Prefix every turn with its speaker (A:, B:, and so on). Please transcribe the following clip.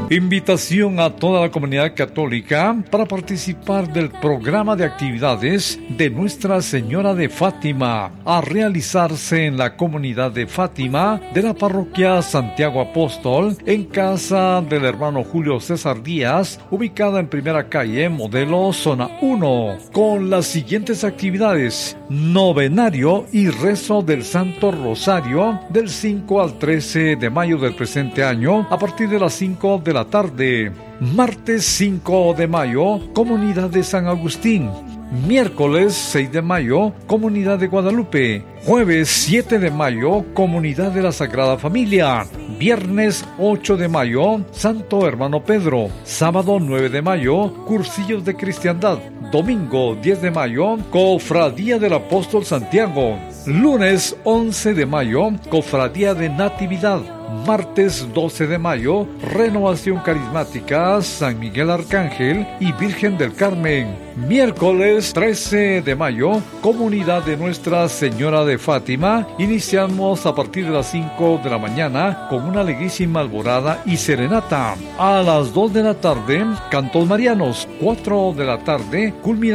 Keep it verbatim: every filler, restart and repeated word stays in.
A: Invitación a toda la comunidad católica para participar del programa de actividades de Nuestra Señora de Fátima, a realizarse en la comunidad de Fátima de la parroquia Santiago Apóstol, en casa del hermano Julio César Díaz, ubicada en Primera Calle, Modelo, Zona uno, con las siguientes actividades: novenario y rezo del Santo Rosario del cinco al trece de mayo del presente año, a partir de las cinco de la tarde. Martes cinco de mayo, Comunidad de San Agustín. Miércoles seis de mayo, Comunidad de Guadalupe. Jueves siete de mayo, Comunidad de la Sagrada Familia. Viernes ocho de mayo, Santo Hermano Pedro. Sábado nueve de mayo, Cursillos de Cristiandad. Domingo diez de mayo, Cofradía del Apóstol Santiago. Lunes once de mayo, Cofradía de Natividad. Martes doce de mayo, Renovación Carismática, San Miguel Arcángel y Virgen del Carmen. Miércoles trece de mayo, Comunidad de Nuestra Señora de Fátima. Iniciamos a partir de las cinco de la mañana con una alegrísima alborada y serenata. A las dos de la tarde, cantos marianos. cuatro de la tarde, culminación